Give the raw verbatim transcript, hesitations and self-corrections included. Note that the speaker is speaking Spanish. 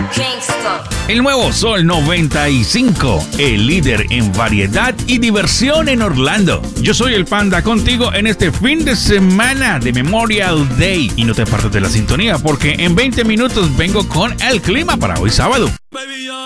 El nuevo Sol noventa y cinco, el líder en variedad y diversión en Orlando. Yo soy el Panda contigo en este fin de semana de Memorial Day. Y no te apartes de la sintonía porque en veinte minutos vengo con el clima para hoy sábado.